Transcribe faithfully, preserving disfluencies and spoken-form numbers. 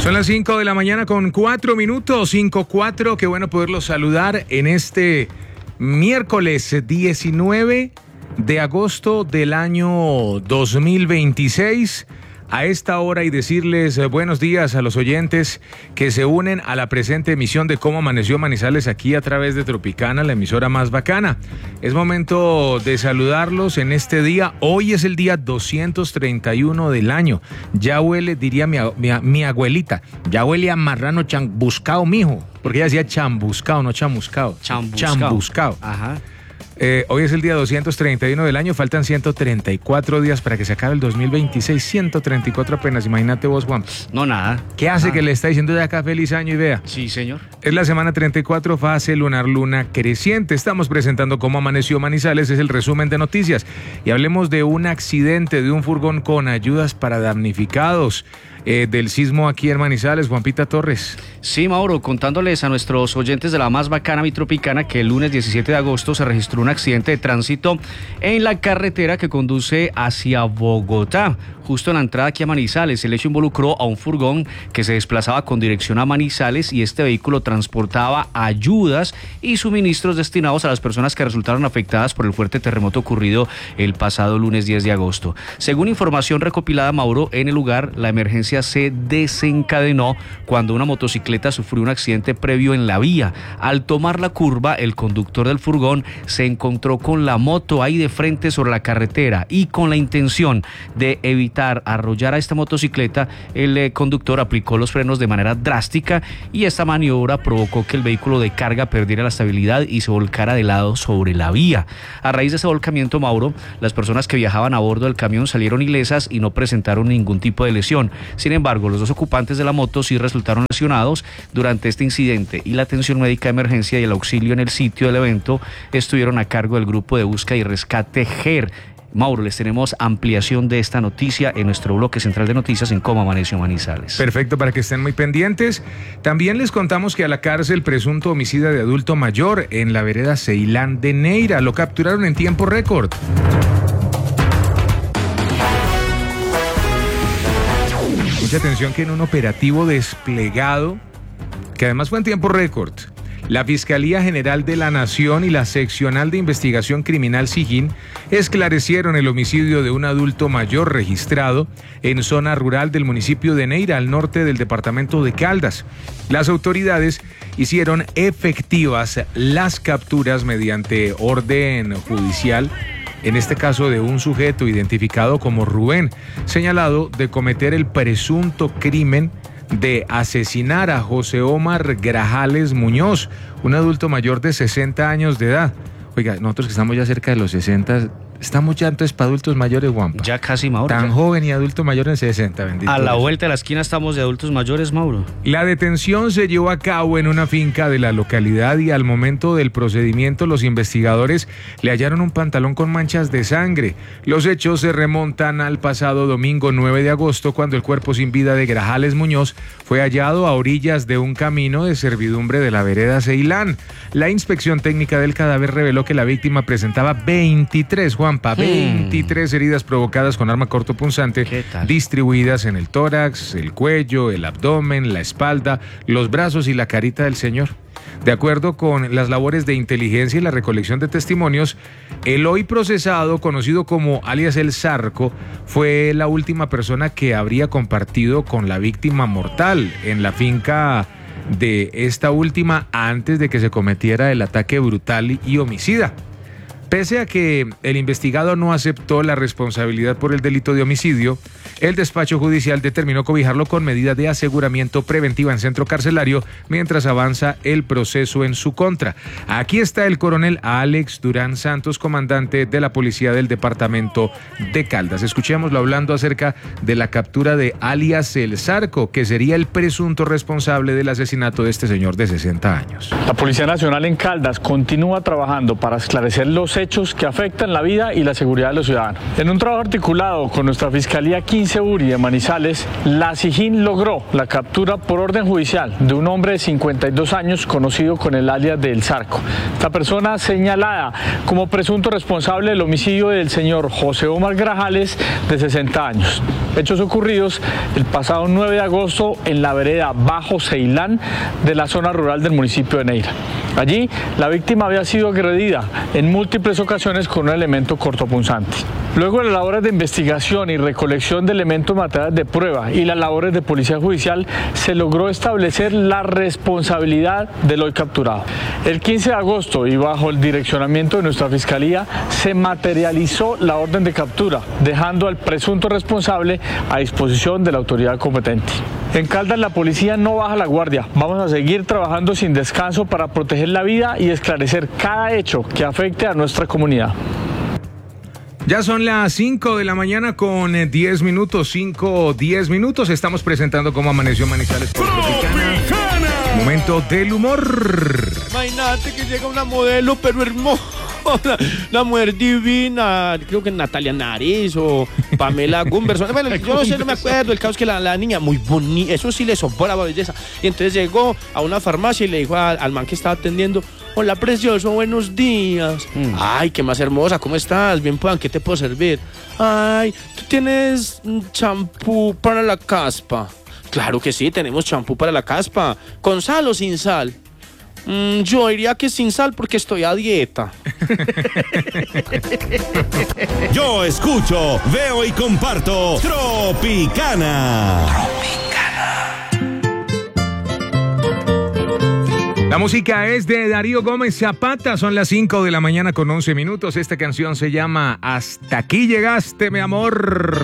Son las cinco de la mañana con cuatro minutos, cinco cuatro. Qué bueno poderlos saludar en este miércoles diecinueve de agosto del año dos mil veintiséis. A esta hora y decirles eh, buenos días a los oyentes que se unen a la presente emisión de Cómo Amaneció Manizales aquí a través de Tropicana, la emisora más bacana. Es momento de saludarlos en este día. Hoy es el día doscientos treinta y uno del año. Ya huele, diría mi, mi, mi abuelita, ya huele a marrano chambuscao, mijo. Porque ella decía chambuscao, no chamuscao. Chambuscao. Chambuscao. Ajá. Eh, hoy es el día doscientos treinta y uno del año, faltan ciento treinta y cuatro días para que se acabe el dos mil veintiséis, ciento treinta y cuatro apenas, imagínate vos, Juan. No, nada. ¿Qué hace nada. que le está diciendo de acá feliz año y vea? Sí, señor. Es la semana treinta y cuatro, fase lunar luna creciente. Estamos presentando Cómo Amaneció Manizales, es el resumen de noticias. Y hablemos de un accidente de un furgón con ayudas para damnificados. Eh, del sismo aquí en Manizales, Juanpita Torres. Sí, Mauro, contándoles a nuestros oyentes de la más bacana mi Tropicana que el lunes diecisiete de agosto se registró un accidente de tránsito en la carretera que conduce hacia Bogotá. Justo en la entrada aquí a Manizales, el hecho involucró a un furgón que se desplazaba con dirección a Manizales y este vehículo transportaba ayudas y suministros destinados a las personas que resultaron afectadas por el fuerte terremoto ocurrido el pasado lunes diez de agosto. Según información recopilada, Mauro, en el lugar la emergencia se desencadenó cuando una motocicleta sufrió un accidente previo en la vía. Al tomar la curva, el conductor del furgón se encontró con la moto ahí de frente sobre la carretera y con la intención de evitar arrollar a esta motocicleta, el eh, conductor aplicó los frenos de manera drástica y esta maniobra provocó que el vehículo de carga perdiera la estabilidad y se volcara de lado sobre la vía. A raíz de ese volcamiento, Mauro, las personas que viajaban a bordo del camión salieron ilesas y no presentaron ningún tipo de lesión. Sin embargo, los dos ocupantes de la moto sí resultaron lesionados durante este incidente y la atención médica de emergencia y el auxilio en el sitio del evento estuvieron a cargo del grupo de búsqueda y rescate G E R. Mauro, les tenemos ampliación de esta noticia en nuestro bloque central de noticias en Cómo Amaneció Manizales. Perfecto, para que estén muy pendientes. También les contamos que a la cárcel presunto homicida de adulto mayor en la vereda Ceilán de Neira. Lo capturaron en tiempo récord. Mucha atención que en un operativo desplegado, que además fue en tiempo récord, la Fiscalía General de la Nación y la Seccional de Investigación Criminal SIGIN esclarecieron el homicidio de un adulto mayor registrado en zona rural del municipio de Neira, al norte del departamento de Caldas. Las autoridades hicieron efectivas las capturas mediante orden judicial, en este caso de un sujeto identificado como Rubén, señalado de cometer el presunto crimen de asesinar a José Omar Grajales Muñoz, un adulto mayor de sesenta años de edad. Oiga, nosotros que estamos ya cerca de los sesenta, estamos ya entonces para adultos mayores, Juanpa. Ya casi, Mauro. Tan ya. joven y adulto mayor en sesenta, bendito. A la Dios. vuelta de la esquina estamos de adultos mayores, Mauro. La detención se llevó a cabo en una finca de la localidad y al momento del procedimiento los investigadores le hallaron un pantalón con manchas de sangre. Los hechos se remontan al pasado domingo nueve de agosto, cuando el cuerpo sin vida de Grajales Muñoz fue hallado a orillas de un camino de servidumbre de la vereda Ceilán. La inspección técnica del cadáver reveló que la víctima presentaba veintitrés, Juanpa, veintitrés hmm. heridas provocadas con arma cortopunzante, distribuidas en el tórax, el cuello, el abdomen, la espalda, los brazos y la carita del señor. De acuerdo con las labores de inteligencia y la recolección de testimonios, el hoy procesado, conocido como alias El Zarco, fue la última persona que habría compartido con la víctima mortal en la finca de esta última antes de que se cometiera el ataque brutal y homicida. Pese a que el investigado no aceptó la responsabilidad por el delito de homicidio, el despacho judicial determinó cobijarlo con medida de aseguramiento preventiva en centro carcelario mientras avanza el proceso en su contra. Aquí está el coronel Alex Durán Santos, comandante de la policía del departamento de Caldas. Escuchémoslo hablando acerca de la captura de alias El Zarco, que sería el presunto responsable del asesinato de este señor de sesenta años. La Policía Nacional en Caldas continúa trabajando para esclarecer los los hechos que afectan la vida y la seguridad de los ciudadanos. En un trabajo articulado con nuestra Fiscalía quince URI de Manizales, la SIJIN logró la captura por orden judicial de un hombre de cincuenta y dos años conocido con el alias de El Zarco. Esta persona señalada como presunto responsable del homicidio del señor José Omar Grajales, de sesenta años. Hechos ocurridos el pasado nueve de agosto en la vereda Bajo Ceilán de la zona rural del municipio de Neira. Allí, la víctima había sido agredida en múltiples ocasiones con un elemento cortopunzante. Luego de las labores de investigación y recolección de elementos materiales de prueba y las labores de policía judicial, se logró establecer la responsabilidad del hoy capturado. El quince de agosto, y bajo el direccionamiento de nuestra Fiscalía, se materializó la orden de captura, dejando al presunto responsable a disposición de la autoridad competente. En Caldas la policía no baja la guardia. Vamos a seguir trabajando sin descanso para proteger la vida y esclarecer cada hecho que afecte a nuestra comunidad. Ya son las cinco de la mañana con diez minutos, cinco, diez minutos. Estamos presentando cómo amaneció Manizales por Tropicana. Momento del humor. Imagínate que llega una modelo, pero hermosa. La mujer divina, creo que Natalia Nariz o Pamela Gumberson. Bueno, yo no sé, no me acuerdo. El caso es que la, la niña muy bonita, eso sí le sobraba belleza. Y entonces llegó a una farmacia y le dijo al, al man que estaba atendiendo: hola, precioso, buenos días. Mm. Ay, qué más hermosa, ¿cómo estás? Bien, puedan, ¿qué te puedo servir? Ay, ¿tú tienes champú para la caspa? Claro que sí, tenemos champú para la caspa. ¿Con sal o sin sal? Mm, yo diría que sin sal porque estoy a dieta. Yo escucho, veo y comparto Tropicana. La música es de Darío Gómez Zapata. Son las cinco de la mañana con once minutos. Esta canción se llama Hasta aquí llegaste, mi amor.